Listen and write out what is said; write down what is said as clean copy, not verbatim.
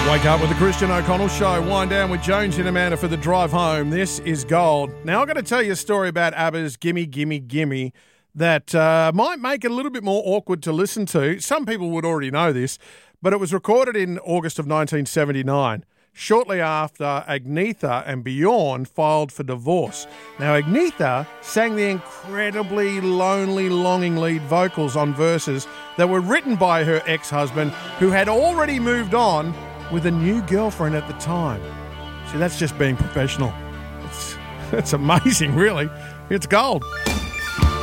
Wake up with the Christian O'Connell Show. Wind down with Jones and Amanda for the drive home. This is gold. Now, I'm going to tell you a story about ABBA's Gimme, Gimme, Gimme that might make it a little bit more awkward to listen to. Some people would already know this, but it was recorded in August of 1979, shortly after Agnetha and Bjorn filed for divorce. Now, Agnetha sang the incredibly lonely, longing lead vocals on verses that were written by her ex-husband, who had already moved on with a new girlfriend at the time. See, that's just being professional. It's amazing, really. It's gold.